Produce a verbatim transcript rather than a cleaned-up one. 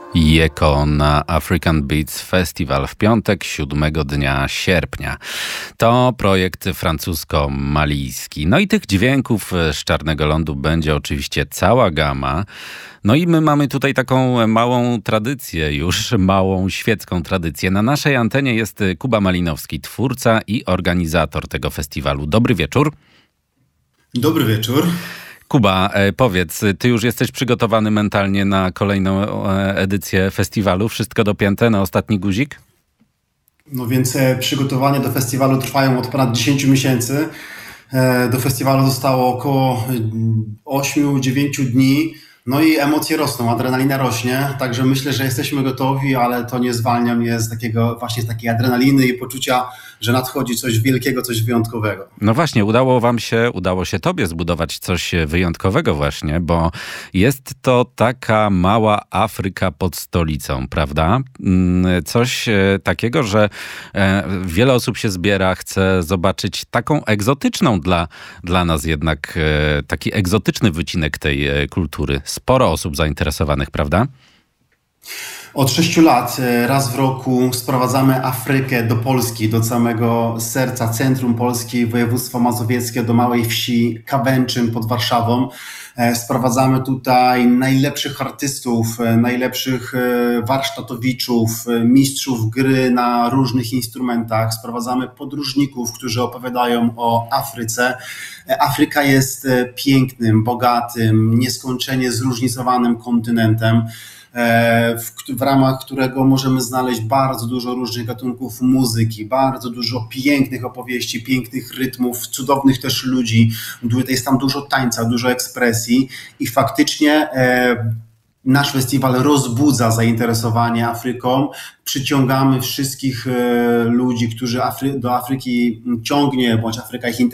Jeko na African Beats Festival w piątek, siódmego dnia sierpnia. To projekt francusko-malijski. No i tych dźwięków z Czarnego Lądu będzie oczywiście cała gama. No i my mamy tutaj taką małą tradycję już, małą świecką tradycję. Na naszej antenie jest Kuba Malinowski, twórca i organizator tego festiwalu. Dobry wieczór. Dobry wieczór. Kuba, powiedz, ty już jesteś przygotowany mentalnie na kolejną edycję festiwalu? Wszystko dopięte na ostatni guzik? No więc przygotowania do festiwalu trwają od ponad dziesięć miesięcy. Do festiwalu zostało około osiem dziewięć dni. No i emocje rosną, adrenalina rośnie, także myślę, że jesteśmy gotowi, ale to nie zwalnia mnie z takiego, właśnie z takiej adrenaliny i poczucia, że nadchodzi coś wielkiego, coś wyjątkowego. No właśnie, udało wam się, udało się tobie zbudować coś wyjątkowego właśnie, bo jest to taka mała Afryka pod stolicą, prawda? Coś takiego, że wiele osób się zbiera, chce zobaczyć taką egzotyczną dla, dla nas jednak, taki egzotyczny wycinek tej kultury. Sporo osób zainteresowanych, prawda? Od sześciu lat raz w roku sprowadzamy Afrykę do Polski, do samego serca, centrum Polski, województwo mazowieckie, do małej wsi Kawęczyn pod Warszawą. Sprowadzamy tutaj najlepszych artystów, najlepszych warsztatowiczów, mistrzów gry na różnych instrumentach. Sprowadzamy podróżników, którzy opowiadają o Afryce. Afryka jest pięknym, bogatym, nieskończenie zróżnicowanym kontynentem, W, w ramach którego możemy znaleźć bardzo dużo różnych gatunków muzyki, bardzo dużo pięknych opowieści, pięknych rytmów, cudownych też ludzi. Jest tam dużo tańca, dużo ekspresji i faktycznie e, nasz festiwal rozbudza zainteresowanie Afryką. Przyciągamy wszystkich e, ludzi, którzy Afry, do Afryki ciągnie, bądź Afryka ich interesuje.